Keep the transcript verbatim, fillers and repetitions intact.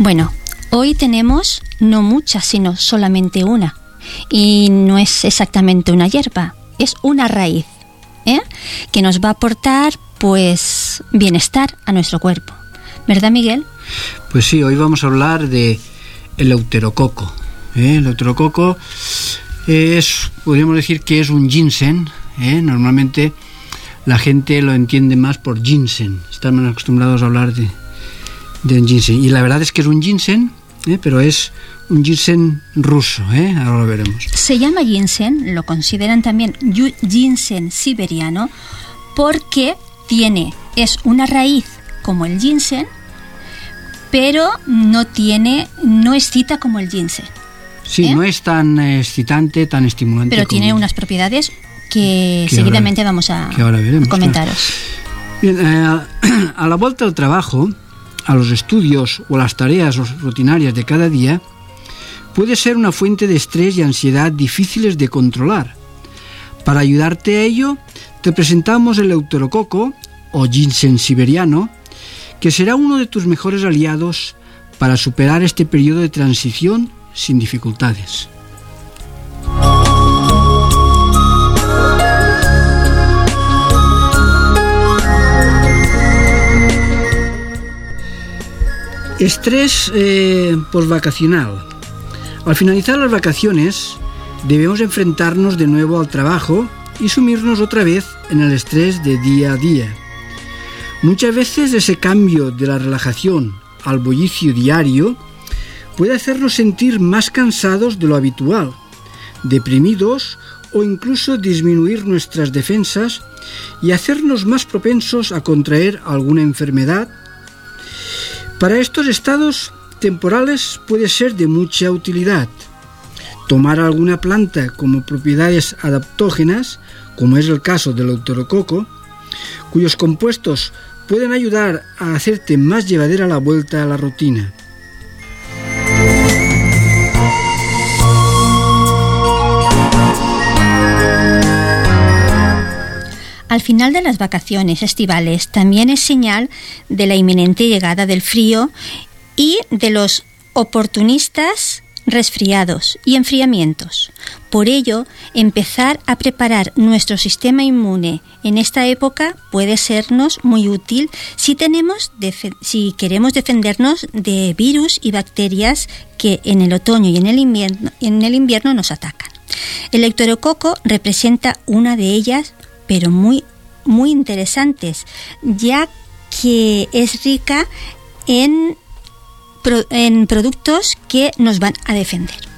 Bueno, hoy tenemos no muchas, sino solamente una. Y no es exactamente una hierba, es una raíz, ¿eh? que nos va a aportar, pues, bienestar a nuestro cuerpo. ¿Verdad, Miguel? Pues sí, hoy vamos a hablar de el Eleuterococo. ¿eh? El Eleuterococo es, podríamos decir que es un ginseng. ¿eh? Normalmente la gente lo entiende más por ginseng. Están más acostumbrados a hablar de, de ginseng. Y la verdad es que es un ginseng, ¿eh? pero es un ginseng ruso. ¿eh? Ahora lo veremos. Se llama ginseng, lo consideran también ginseng siberiano, porque tiene, es una raíz como el ginseng, pero no tiene, no excita como el ginseng. Sí, ¿eh? no es tan excitante, tan estimulante. Pero como... tiene unas propiedades que, que seguidamente ahora, vamos a, veremos, a comentaros. Bien, eh, a la vuelta al trabajo, a los estudios o a las tareas rutinarias de cada día, puede ser una fuente de estrés y ansiedad difíciles de controlar. Para ayudarte a ello, te presentamos el Eleuterococo, o ginseng siberiano, que será uno de tus mejores aliados para superar este periodo de transición sin dificultades. Estrés eh, postvacacional. Al finalizar las vacaciones, debemos enfrentarnos de nuevo al trabajo y sumirnos otra vez en el estrés de día a día. Muchas veces ese cambio de la relajación al bullicio diario puede hacernos sentir más cansados de lo habitual, deprimidos o incluso disminuir nuestras defensas y hacernos más propensos a contraer alguna enfermedad. Para estos estados temporales puede ser de mucha utilidad tomar alguna planta como propiedades adaptógenas, como es el caso del Eleuterococo, cuyos compuestos pueden ayudar a hacerte más llevadera la vuelta a la rutina. Al final de las vacaciones estivales también es señal de la inminente llegada del frío y de los oportunistas resfriados y enfriamientos. Por ello, empezar a preparar nuestro sistema inmune en esta época puede sernos muy útil si tenemos defe- si queremos defendernos de virus y bacterias que en el otoño y en el invierno, en el invierno nos atacan. El Eleuterococo representa una de ellas, pero muy, muy interesantes, ya que es rica en, pro, en productos que nos van a defender.